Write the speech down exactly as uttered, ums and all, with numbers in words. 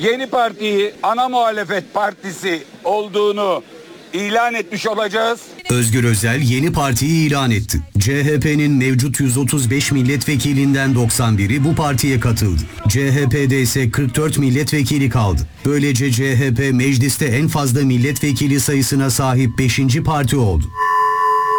Yeni partiyi ana muhalefet partisi olduğunu ilan etmiş olacağız. Özgür Özel yeni partiyi ilan etti. C H P'nin mevcut yüz otuz beş milletvekilinden doksan biri bu partiye katıldı. C H P'de ise kırk dört milletvekili kaldı. Böylece C H P mecliste en fazla milletvekili sayısına sahip beşinci parti oldu.